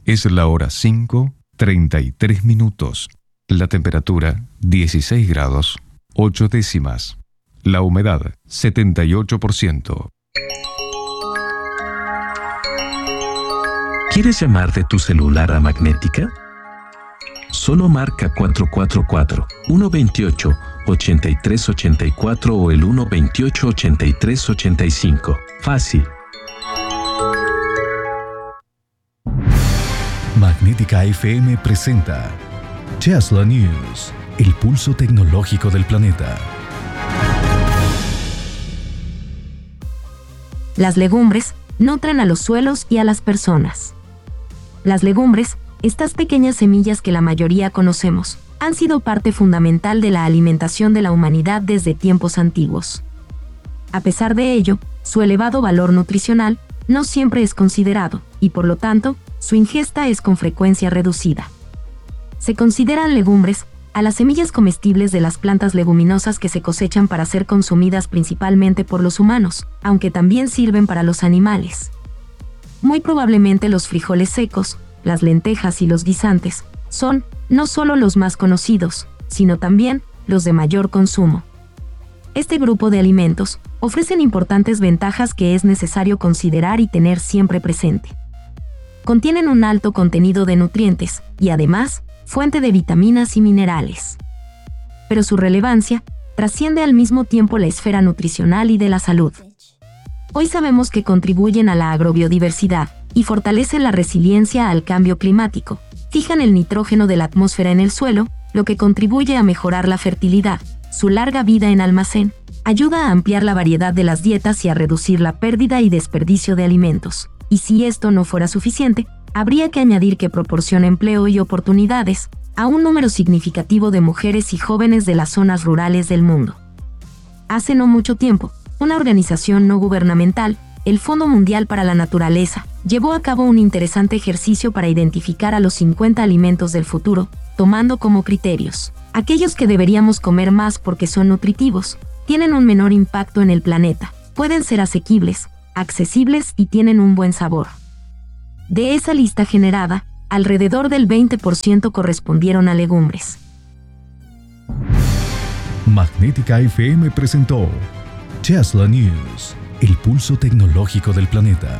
Es la hora 5:33. La temperatura 16 grados 8 décimas. La humedad 78%. ¿Quieres llamar de tu celular a Magnética? Solo marca 444-128-8384 o el 128-8385. Fácil. Magnética FM presenta Tesla News, el pulso tecnológico del planeta. Las legumbres nutren a los suelos y a las personas. Las legumbres, estas pequeñas semillas que la mayoría conocemos, han sido parte fundamental de la alimentación de la humanidad desde tiempos antiguos. A pesar de ello, su elevado valor nutricional no siempre es considerado, y por lo tanto, su ingesta es con frecuencia reducida. Se consideran legumbres a las semillas comestibles de las plantas leguminosas que se cosechan para ser consumidas principalmente por los humanos, aunque también sirven para los animales. Muy probablemente los frijoles secos, las lentejas y los guisantes son, no solo los más conocidos, sino también los de mayor consumo. Este grupo de alimentos ofrecen importantes ventajas que es necesario considerar y tener siempre presente. Contienen un alto contenido de nutrientes y además, fuente de vitaminas y minerales. Pero su relevancia trasciende al mismo tiempo la esfera nutricional y de la salud. Hoy sabemos que contribuyen a la agrobiodiversidad y fortalecen la resiliencia al cambio climático, fijan el nitrógeno de la atmósfera en el suelo, lo que contribuye a mejorar la fertilidad, su larga vida en almacén, ayuda a ampliar la variedad de las dietas y a reducir la pérdida y desperdicio de alimentos. Y si esto no fuera suficiente, habría que añadir que proporciona empleo y oportunidades a un número significativo de mujeres y jóvenes de las zonas rurales del mundo. Hace no mucho tiempo, una organización no gubernamental, el Fondo Mundial para la Naturaleza, llevó a cabo un interesante ejercicio para identificar a los 50 alimentos del futuro, tomando como criterios aquellos que deberíamos comer más porque son nutritivos, tienen un menor impacto en el planeta, pueden ser asequibles, accesibles y tienen un buen sabor. De esa lista generada, alrededor del 20% correspondieron a legumbres. Magnética FM presentó Tesla News, el pulso tecnológico del planeta.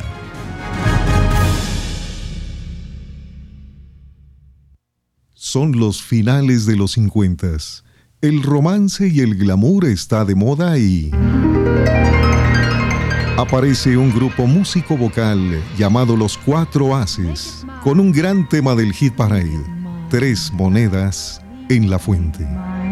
Son los finales de los 50. El romance y el glamour está de moda y aparece un grupo músico-vocal llamado Los Cuatro Haces, con un gran tema del hit parade, 3 monedas en la fuente.